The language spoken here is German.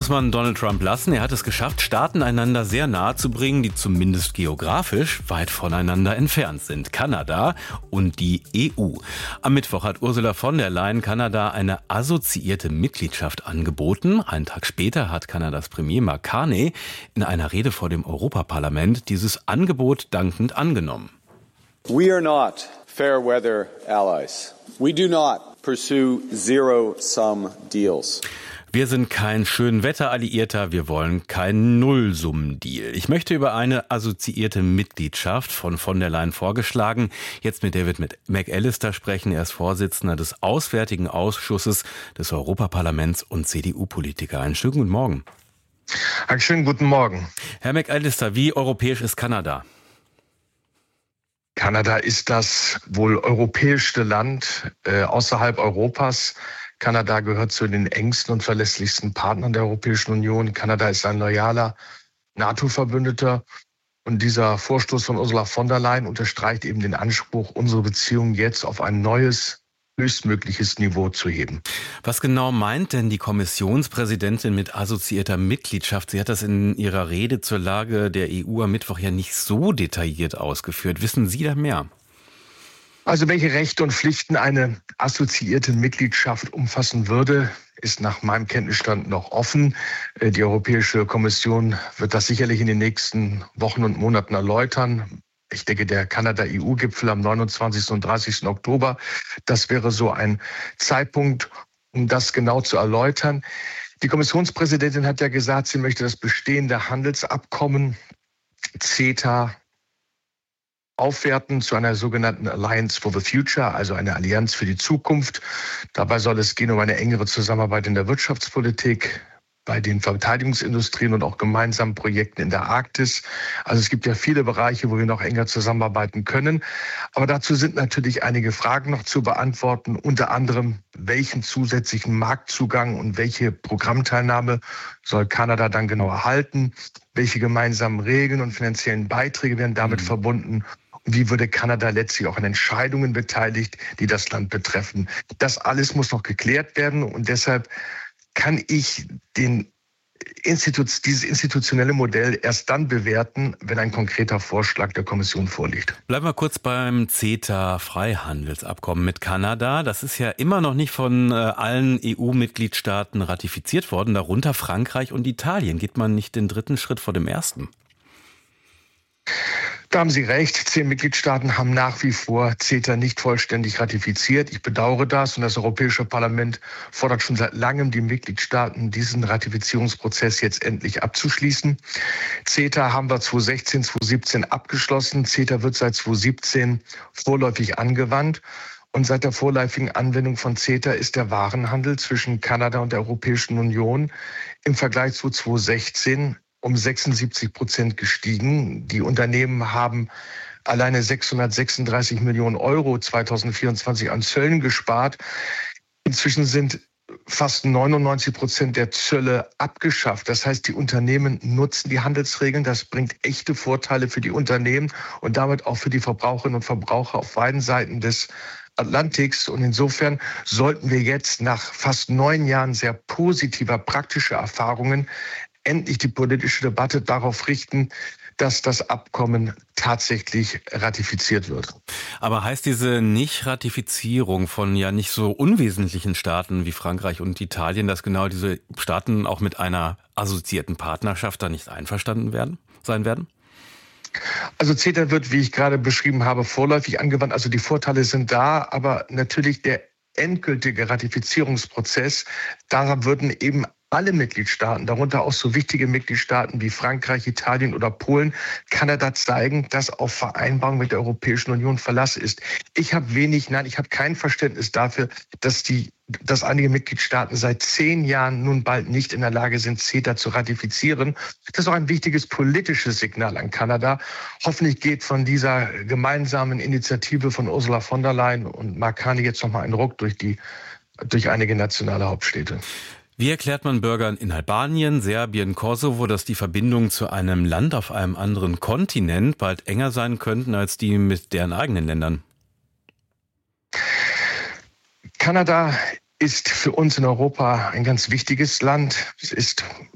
muss man Donald Trump lassen. Er hat es geschafft, Staaten einander sehr nahe zu bringen, die zumindest geografisch weit voneinander entfernt sind. Kanada und die EU. Am Mittwoch hat Ursula von der Leyen Kanada eine assoziierte Mitgliedschaft angeboten. Einen Tag später hat Kanadas Premier Mark Carney in einer Rede vor dem Europaparlament dieses Angebot dankend angenommen. We are not fair weather allies. We do not pursue zero-sum deals. Wir sind kein Schönwetter-Alliierter, wir wollen keinen Nullsummendeal. Ich möchte über eine assoziierte Mitgliedschaft von der Leyen vorgeschlagen, jetzt mit David McAllister sprechen. Er ist Vorsitzender des Auswärtigen Ausschusses des Europaparlaments und CDU-Politiker. Einen schönen guten Morgen. Einen schönen guten Morgen. Herr McAllister, wie europäisch ist Kanada? Kanada ist das wohl europäischste Land außerhalb Europas. Kanada gehört zu den engsten und verlässlichsten Partnern der Europäischen Union. Kanada ist ein loyaler NATO-Verbündeter. Und dieser Vorstoß von Ursula von der Leyen unterstreicht eben den Anspruch, unsere Beziehungen jetzt auf ein neues, höchstmögliches Niveau zu heben. Was genau meint denn die Kommissionspräsidentin mit assoziierter Mitgliedschaft? Sie hat das in ihrer Rede zur Lage der EU am Mittwoch ja nicht so detailliert ausgeführt. Wissen Sie da mehr? Also welche Rechte und Pflichten eine assoziierte Mitgliedschaft umfassen würde, ist nach meinem Kenntnisstand noch offen. Die Europäische Kommission wird das sicherlich in den nächsten Wochen und Monaten erläutern. Ich denke, der Kanada-EU-Gipfel am 29. und 30. Oktober, das wäre so ein Zeitpunkt, um das genau zu erläutern. Die Kommissionspräsidentin hat ja gesagt, sie möchte das bestehende Handelsabkommen CETA aufwerten zu einer sogenannten Alliance for the Future, also eine Allianz für die Zukunft. Dabei soll es gehen um eine engere Zusammenarbeit in der Wirtschaftspolitik, bei den Verteidigungsindustrien und auch gemeinsamen Projekten in der Arktis. Also es gibt ja viele Bereiche, wo wir noch enger zusammenarbeiten können. Aber dazu sind natürlich einige Fragen noch zu beantworten. Unter anderem, welchen zusätzlichen Marktzugang und welche Programmteilnahme soll Kanada dann genau erhalten? Welche gemeinsamen Regeln und finanziellen Beiträge werden damit verbunden? Wie würde Kanada letztlich auch an Entscheidungen beteiligt, die das Land betreffen? Das alles muss noch geklärt werden und deshalb kann ich dieses institutionelle Modell erst dann bewerten, wenn ein konkreter Vorschlag der Kommission vorliegt. Bleiben wir kurz beim CETA-Freihandelsabkommen mit Kanada. Das ist ja immer noch nicht von allen EU-Mitgliedstaaten ratifiziert worden, darunter Frankreich und Italien. Geht man nicht den dritten Schritt vor dem ersten? Da haben Sie recht. 10 Mitgliedstaaten haben nach wie vor CETA nicht vollständig ratifiziert. Ich bedauere das und das Europäische Parlament fordert schon seit langem die Mitgliedstaaten, diesen Ratifizierungsprozess jetzt endlich abzuschließen. CETA haben wir 2016, 2017 abgeschlossen. CETA wird seit 2017 vorläufig angewandt. Und seit der vorläufigen Anwendung von CETA ist der Warenhandel zwischen Kanada und der Europäischen Union im Vergleich zu 2016 um 76% gestiegen. Die Unternehmen haben alleine 636 Millionen Euro 2024 an Zöllen gespart. Inzwischen sind fast 99% der Zölle abgeschafft. Das heißt, die Unternehmen nutzen die Handelsregeln. Das bringt echte Vorteile für die Unternehmen und damit auch für die Verbraucherinnen und Verbraucher auf beiden Seiten des Atlantiks. Und insofern sollten wir jetzt nach fast 9 Jahren sehr positiver, praktischer Erfahrungen endlich die politische Debatte darauf richten, dass das Abkommen tatsächlich ratifiziert wird. Aber heißt diese Nicht-Ratifizierung von ja nicht so unwesentlichen Staaten wie Frankreich und Italien, dass genau diese Staaten auch mit einer assoziierten Partnerschaft da nicht einverstanden sein werden? Also CETA wird, wie ich gerade beschrieben habe, vorläufig angewandt. Also die Vorteile sind da, aber natürlich der endgültige Ratifizierungsprozess, da würden eben alle Mitgliedstaaten, darunter auch so wichtige Mitgliedstaaten wie Frankreich, Italien oder Polen, Kanada zeigen, dass auf Vereinbarung mit der Europäischen Union Verlass ist. Ich habe kein Verständnis dafür, dass einige Mitgliedstaaten seit 10 Jahren nun bald nicht in der Lage sind, CETA zu ratifizieren. Das ist auch ein wichtiges politisches Signal an Kanada. Hoffentlich geht von dieser gemeinsamen Initiative von Ursula von der Leyen und Mark Carney jetzt nochmal ein Ruck durch einige nationale Hauptstädte. Wie erklärt man Bürgern in Albanien, Serbien, Kosovo, dass die Verbindungen zu einem Land auf einem anderen Kontinent bald enger sein könnten als die mit deren eigenen Ländern? Kanada ist für uns in Europa ein ganz wichtiges Land. Es ist